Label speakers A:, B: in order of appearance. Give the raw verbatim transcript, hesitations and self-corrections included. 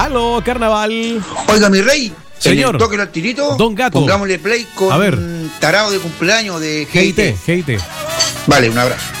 A: Aló, carnaval.
B: Oiga, mi rey.
A: Señor.
B: Toque el tirito.
A: Don Gato.
B: Pongámosle play con
A: A ver.
B: Tarado de cumpleaños de
A: G I T,
B: G I T.
A: G I T.
B: Vale, un abrazo.